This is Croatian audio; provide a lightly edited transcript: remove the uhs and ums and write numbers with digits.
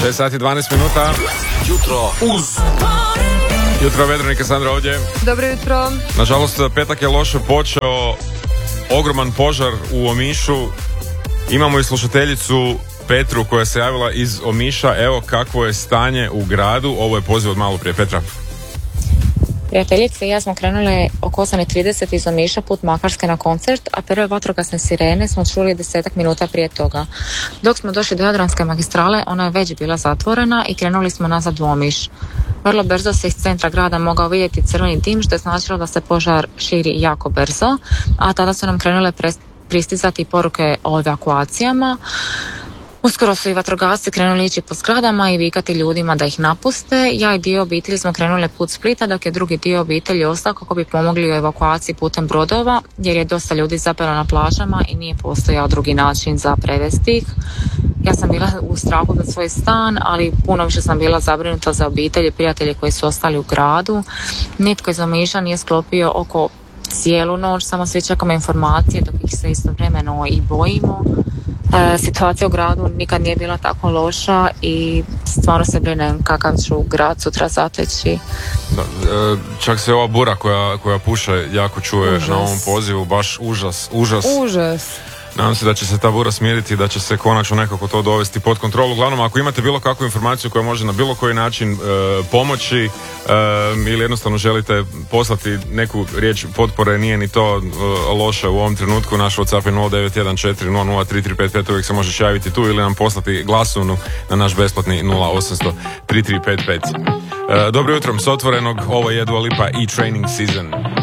6 sati 12 minuta. Jutro uz. Jutro, Vedranika, Sandra ovdje. Dobro jutro. Nažalost, petak je loše počeo. Ogroman požar u Omišu. Imamo i slušateljicu Petru koja se javila iz Omiša. Evo kakvo je stanje u gradu. Ovo je poziv od malo prije. Petra. Prijateljice i ja smo krenule oko 8:30 iz Omiša put Makarske na koncert, a prve vatrogasne sirene smo čuli 10 minuta prije toga. Dok smo došli do Jadranske magistrale, ona je već bila zatvorena i krenuli smo nazad u Omiš. Vrlo brzo se iz centra grada mogao vidjeti crveni dim, što je značilo da se požar širi jako brzo, a tada su nam krenule pristizati poruke o evakuacijama. Uskoro su i vatrogasci krenuli ići po zgradama i vikati ljudima da ih napuste. Ja i dio obitelji smo krenuli put Splita, dok je drugi dio obitelji ostao kako bi pomogli u evakuaciji putem brodova, jer je dosta ljudi zapelo na plažama i nije postojao drugi način za prevesti ih. Ja sam bila u strahu za svoj stan, ali puno više sam bila zabrinuta za obitelji i prijatelje koji su ostali u gradu. Nitko iz Omiša nije sklopio oko cijelu noć, samo svi čekamo informacije dok ih se istovremeno i bojimo. Situacija u gradu nikad nije bila tako loša i stvarno se brinem kakav ću grad sutra zateći. Čak se ova bura koja puše jako čuje na ovom pozivu, baš užas. Nadam se da će se ta bura smiriti i da će se konačno nekako to dovesti pod kontrolu. Uglavnom, ako imate bilo kakvu informaciju koja može na bilo koji način pomoći ili jednostavno želite poslati neku riječ potpore, nije ni to loše u ovom trenutku. Naš WhatsApp je 0914003355, uvijek se možeš javiti tu ili nam poslati glasovnu na naš besplatni 0800 3355. Dobro jutro, s otvorenog, ovo je Dua Lipa i Training Season.